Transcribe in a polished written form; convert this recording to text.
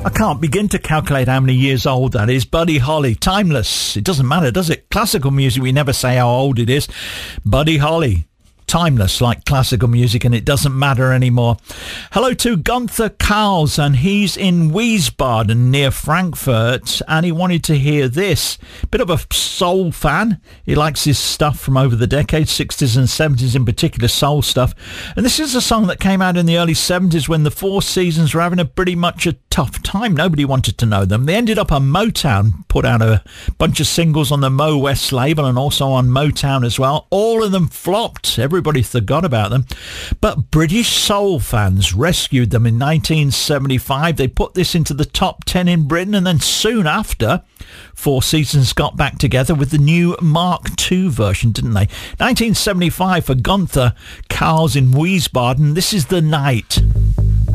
I can't begin to calculate how many years old that is. Buddy Holly, timeless. It doesn't matter, does it? Classical music, we never say how old it is. Buddy Holly, timeless like classical music, and it doesn't matter anymore. Hello to Gunther Karls, and he's in Wiesbaden near Frankfurt, and he wanted to hear this. Bit of a soul fan. He likes his stuff from over the decades, 60s and 70s in particular, soul stuff. And this is a song that came out in the early 70s when the Four Seasons were having a pretty much a tough time. Nobody wanted to know them. They ended up on Motown, put out a bunch of singles on the Mo West label and also on Motown as well. All of them flopped. Everybody forgot about them. But British soul fans rescued them in 1975. They put this into the top 10 in Britain, and then soon after, Four Seasons got back together with the new Mark II version, didn't they? 1975 for Gunther Karls in Wiesbaden. This is The Night.